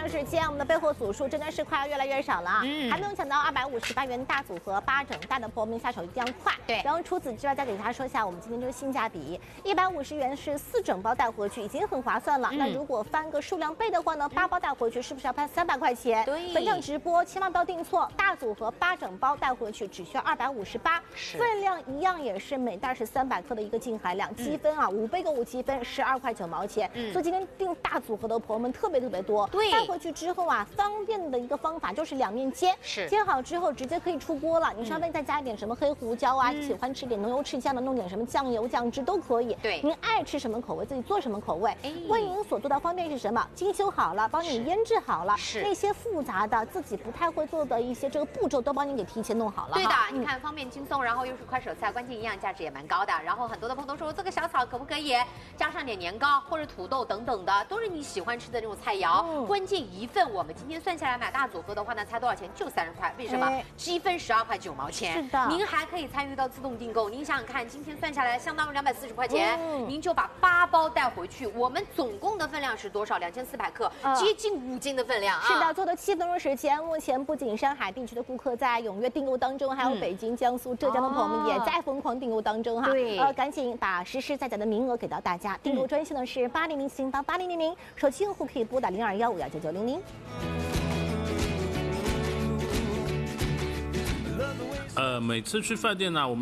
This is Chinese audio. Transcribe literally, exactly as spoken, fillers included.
时间，我们的备货组数真的是快要越来越少了啊！嗯，还没有抢到二百五十八元大组合八整大的朋友们下手一定要快。对，然后除此之外，再给大家说一下我们今天这个性价比，一百五十元是四整包带回去，已经很划算了。嗯、那如果翻个数量倍的话呢，八包带回去是不是要翻三百块钱？对，本场直播千万不要订错，大组合八整包带回去只需要二百五十八，分量一样也是每袋是三百克的一个净含量，积分啊五倍购物积分十二块九毛钱。嗯，所以今天订大组合的朋友们特别特别多。对，带回去之后啊，方便的一个方法就是两面煎，是煎好之后直接可以出锅了。你稍微再加一点什么黑胡椒啊，嗯、喜欢吃点浓油赤酱的，弄点什么酱油酱汁都可以。对，您爱吃什么口味自己做什么口味。哎，为您所做的方便是什么？精修好了，帮你腌制好了，是那些复杂的自己不太会做的一些这个步骤都帮你给提前弄好了。 对的，你看方便轻松，然后又是快手菜，关键营养价值也蛮高的。然后很多的朋友都说我做个小炒可不可以加上点年糕或者土豆等等的，都是你喜欢吃的这种菜肴。嗯、关键一份我们今天算下来买大组合的话呢，才多少钱？就三十块。为什么？积分十二块九毛钱。是的，您还可以参与到自动订购。您想想看，今天算下来相当于两百四十块钱，嗯、您就把八包带回去。我们总共的分量是多少？两千四百克，呃、接近五斤的分量啊！ 是的，做的七分钟时间，目前不仅上海地区的顾客在踊跃订购当中，还有北京、江苏、浙江的朋友们也在疯狂订购当中哈。对，呃，赶紧把实实在在的名额给到大家。订购专线呢是八零零四零八八零零零，手机用户可以拨打零二幺五幺九九零零。 呃，每次去饭店呢、啊，我们。